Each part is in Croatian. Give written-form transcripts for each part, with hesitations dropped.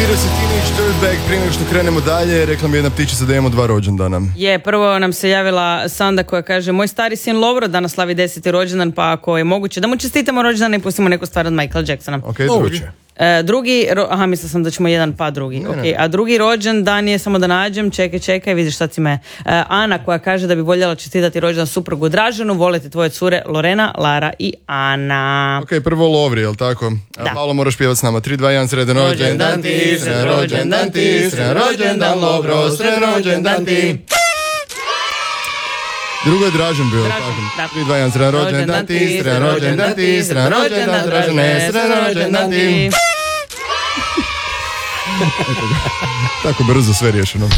Teenage Dirtbag. Prije nego što krenemo dalje, rekla mi jedna ptičica da imamo 2 rođendana. Prvo nam se javila Sanda koja kaže: moj stari sin Lovro danas slavi 10. rođendan, pa ako je moguće da mu čestitamo rođendan i pustimo neku stvar od Michaela Jacksona. Ok, drugi. Mislila sam da ćemo jedan pa drugi. Ne. A drugi rođendan je, samo da nađem, čekaj, vidiš šta si me. Ana koja kaže da bi voljela čestitati rođendan suprugu Draženu, volite tvoje cure Lorena, Lara i Ana. Ok, prvo Lovri, jel tako? Da. Malo moraš pjevati s nama. 3, 2, 1, sredan rođendan ti, sredan rođendan ti, sredan rođendan Lovro, sredan rođendan ti. Drugo je Dražen bio, tako. 3, 2, 1, sredan rođendan ti, sredan rođendan ti, sredan rođendan Dražene, sredan rođendan ti. Tako brzo sve riješeno.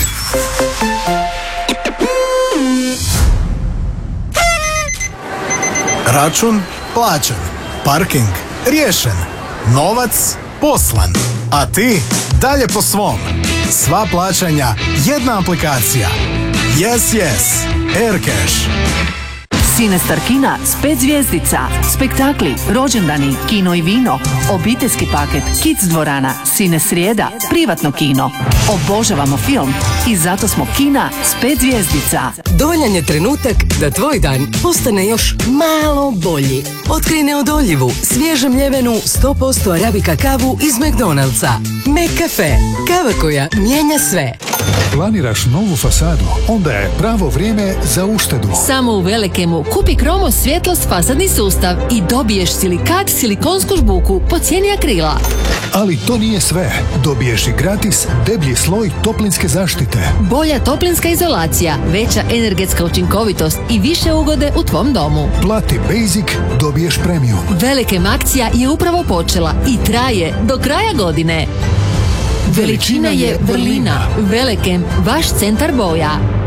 Račun plaćen, parking riješen, novac poslan, a ti dalje po svom. Sva plaćanja, jedna aplikacija. Yes. Aircash. Cinestar Kina s 5 zvjezdica, spektakli, rođendani, kino i vino, obiteljski paket, Kids dvorana, Cine srijeda, privatno kino. Obožavamo film i zato smo Kina s 5 zvjezdica. Dovoljan je trenutak da tvoj dan postane još malo bolji. Otkri neodoljivu, svježe mljevenu 100% arabika kavu iz McDonald'sa. McCafe, kava koja mijenja sve. Planiraš novu fasadu? Onda je pravo vrijeme za uštedu. Samo u Velikemu kupi Kromos svjetlost fasadni sustav i dobiješ silikat silikonsku žbuku po cijeni akrila. Ali to nije sve. Dobiješ i gratis deblji sloj toplinske zaštite. Bolja toplinska izolacija, veća energetska učinkovitost i više ugode u tvom domu. Plati Basic, dobiješ Premium. Velikem akcija je upravo počela i traje do kraja godine. Veličina je vrlina. Velikem, vaš centar boja.